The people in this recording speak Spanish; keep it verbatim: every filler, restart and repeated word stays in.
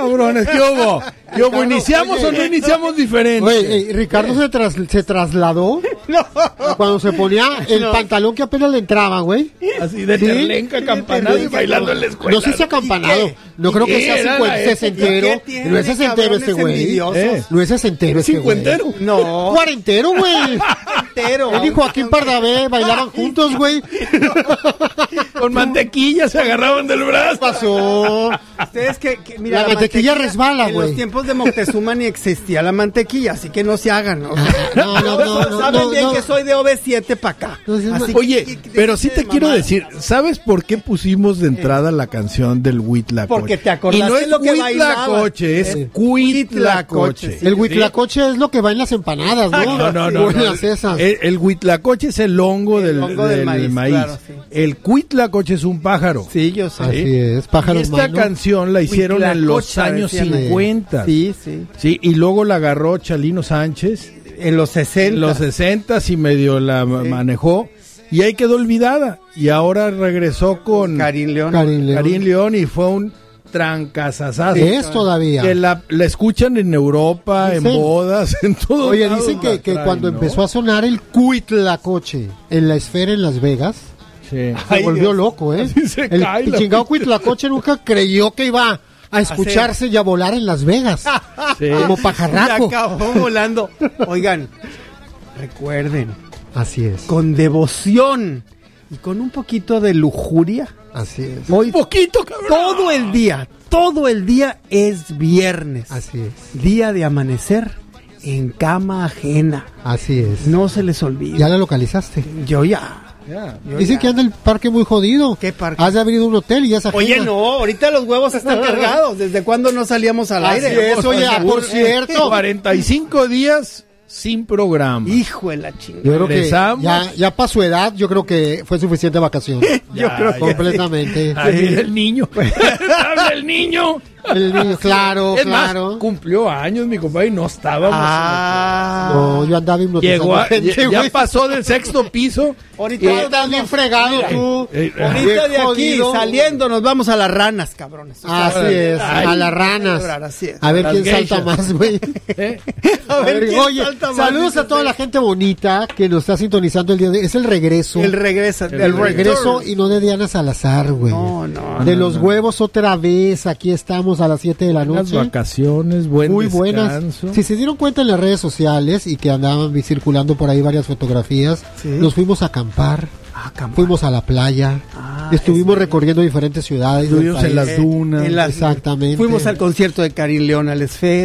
cabrones, ¿qué hubo? ¿Qué hubo? ¿Iniciamos oye, o no iniciamos diferente? Oye, Ricardo se, tras, se trasladó no. cuando se ponía el no. pantalón que apenas le entraba, güey. Así de ¿sí? terlenca, acampanado y bailando en la escuela. No sé si acampanado. No creo que sea cincuenta, sesentero. No es sesentero este güey. Eh. No es sesentero este güey. ¿Cincuentero? No. Cuarentero, güey. Él y Joaquín Pardavé bailaban juntos, güey. Con mantequilla se agarraban del brazo. ¿Qué pasó? Ustedes que, que mira, la, la mantequilla, mantequilla resbala, güey. En los tiempos de Moctezuma ni existía la mantequilla, así que no se hagan. ¿No? No, no, no, no. Saben no, bien no. que soy de O V siete para acá. Así Oye, que, que, pero sí te mamá. quiero decir, ¿sabes por qué pusimos de entrada la canción del Huitlacoche? Porque te acordaste y no es lo que Huitlacoche, es sí. Huitlacoche. El Huitlacoche sí. es lo que va en las empanadas, ¿no? No, no, no. O en no. las esas. El, el Huitlacoche es el hongo del, el hongo del, del maíz. maíz. Claro, sí. El Huitlacoche es un pájaro. Sí, yo sé. Así es, pájaro. Y esta humano. canción la hicieron en los años cincuenta. Sí, sí. Sí, y luego la agarró Chalino Sánchez. En los sesenta. En los sesenta y medio la sí. manejó. Y ahí quedó olvidada. Y ahora regresó con Karin León. Karin León. Karin León y fue un trancazazazo. Es todavía. Que la, la escuchan en Europa, dicen, en bodas, en todo. Oye, dicen que, que traen, cuando ¿no? empezó a sonar el Huitlacoche en la esfera en Las Vegas, sí. se Ay, volvió Dios. loco, ¿eh? El chingado Huitlacoche nunca creyó que iba a escucharse y a volar en Las Vegas. Sí. Como pajarraco. Se acabó volando. Oigan, recuerden. Así es. Con devoción y con un poquito de lujuria. Así es. Hoy, un poquito, cabrón. Todo el día, todo el día es viernes. Así es. Día de amanecer en cama ajena. Así es. No se les olvide. ¿Ya la localizaste? Yo ya. Yeah, Dicen ya. que anda el parque muy jodido. ¿Qué parque? Has de abrir un hotel y ya se ajena. Oye, no, ahorita los huevos están cargados. ¿Desde cuándo no salíamos al Así aire? Es, oye, por cierto. cuarenta y cinco días sin programa. Hijo de la chingada. Yo creo que ya, ya para su edad, yo creo que fue suficiente vacación. Yo creo ya, completamente. Ya, sí. El niño. Habla el niño. El niño, claro, es claro. Más, cumplió años mi compadre y no estábamos. Ah, no, yo andaba hipnotizando. Llegó a, gente, ya, ya pasó del sexto piso. Ahorita estás bien fregado tú. Eh, eh, Ahorita de aquí jodido. Saliendo nos vamos a las ranas, cabrones. O sea, así es, ay, a las ranas. Así es. A ver quién geishas. salta más, güey. ¿Eh? A ver, a ver quién oye, salta más. Saludos a toda la gente bonita que nos está sintonizando el día de hoy. Es el regreso. El regreso. El, el regreso y no de Diana Salazar, güey. No, no. De no, los no. huevos otra vez. Aquí estamos a las siete de la noche. Las vacaciones, buen muy descanso. buenas. Si se dieron cuenta en las redes sociales y que andaban circulando por ahí varias fotografías, ¿sí? Nos fuimos a acampar. Ah, acampar. Fuimos a la playa. Ah, estuvimos recorriendo diferentes ciudades. Estuvimos en las dunas. En las, Exactamente. Fuimos al concierto de Karin León al Esfera.